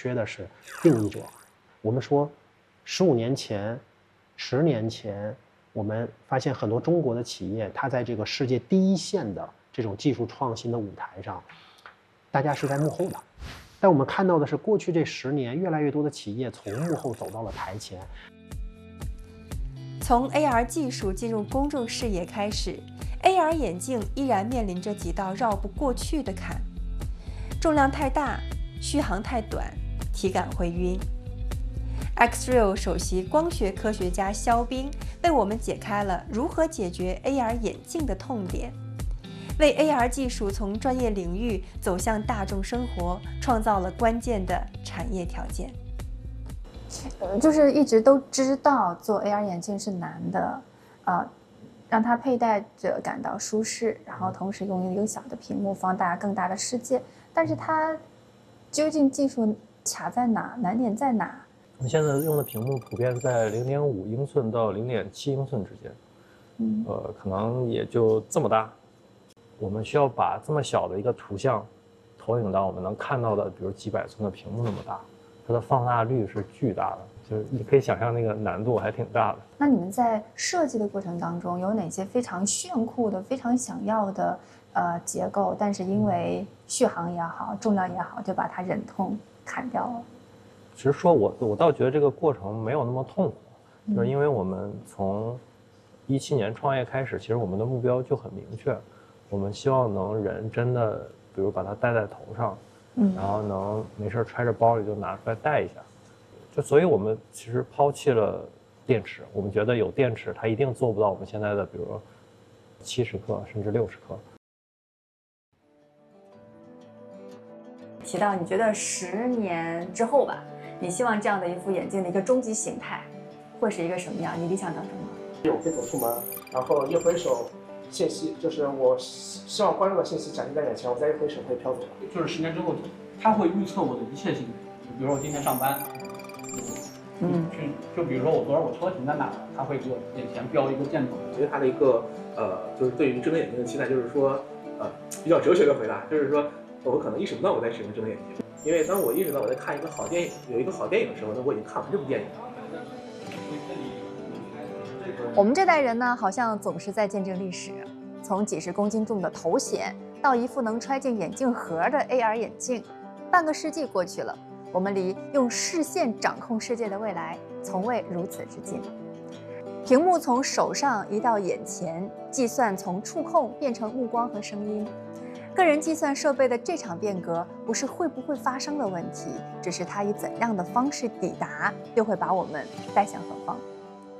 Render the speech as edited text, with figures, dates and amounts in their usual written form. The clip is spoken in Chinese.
缺的是定义者。我们说，15年前、10年前，我们发现很多中国的企业，它在这个世界第一线的这种技术创新的舞台上，大家是在幕后的。但我们看到的是，过去这10年，越来越多的企业从幕后走到了台前。 从 AR 技术进入公众视野开始， AR 眼镜依然面临着几道绕不过去的坎：重量太大，续航太短，体感会晕。Xreal 首席光学科学家肖冰为我们解开了如何解决 AR 眼镜的痛点，为 AR 技术从专业领域走向大众生活创造了关键的产业条件。 就是一直都知道做 AR 眼镜是难的，让它佩戴者感到舒适，然后同时用一个小的屏幕放大更大的世界。但是它究竟技术卡在哪？难点在哪？ 我们现在用的屏幕普遍在0.5英寸到0.7英寸之间，可能也就这么大。我们需要把这么小的一个图像投影到我们能看到的，比如几百寸的屏幕那么大，它的放大率是巨大的，就是你可以想象那个难度还挺大的。 那你们在设计的过程当中有哪些非常炫酷的、非常想要的结构，但是因为续航也好、重量也好，就把它忍痛砍掉了？ 其实说我倒觉得这个过程没有那么痛苦，就是因为我们从17年创业开始，其实我们的目标就很明确，我们希望能人真的，比如把它戴在头上，然后能没事揣着包里就拿出来戴一下，就所以我们其实抛弃了电池，我们觉得有电池它一定做不到我们现在的，比如70克甚至60克。 提到你觉得10年之后吧，你希望这样的一副眼镜的一个终极形态会是一个什么样？你理想当中呢？ 我可以走出门，然后一挥手，信息就是我希望观众的信息展现在眼前，我再一挥手会飘走。 就是10年之后，它会预测我的一切行为。比如说我今天上班，就比如说我昨儿我车停在哪儿，它会给我眼前标一个箭头。 其实它的一个就是对于智能眼镜的期待，就是说比较哲学的回答，就是说我可能意识不到我在使用智能眼镜，因为当我意识到我在看一个好电影，有一个好电影的时候呢，我已经看完这部电影了。 我们这代人呢，好像总是在见证历史，从几十公斤重的头显到一副能揣进眼镜盒的 AR 眼镜，半个世纪过去了，我们离用视线掌控世界的未来从未如此之近。屏幕从手上移到眼前，计算从触控变成目光和声音。个人计算设备的这场变革，不是会不会发生的问题，只是它以怎样的方式抵达，又会把我们带向何方。